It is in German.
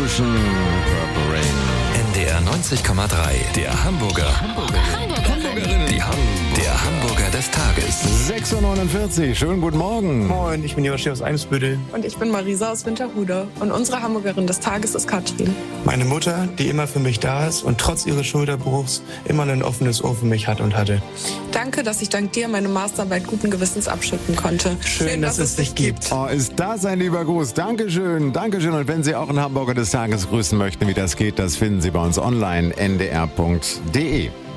Revolution, Purple Rain. NDR 90,3, der Hamburgerin. Der Hamburger des Tages. 6.49 Uhr, schönen guten Morgen. Moin, ich bin Joshi aus Eimsbüttel. Und ich bin Marisa aus Winterhude. Und unsere Hamburgerin des Tages ist Katrin. Meine Mutter, die immer für mich da ist und trotz ihres Schulterbruchs immer ein offenes Ohr für mich hat und hatte. Danke, dass ich dank dir meine Masterarbeit guten Gewissens abschütten konnte. Schön, dass es dich gibt. Oh, ist das ein lieber Gruß. Dankeschön, Dankeschön. Und wenn Sie auch einen Hamburger des Tages grüßen möchten, wie das geht, das finden Sie bei uns online, ndr.de.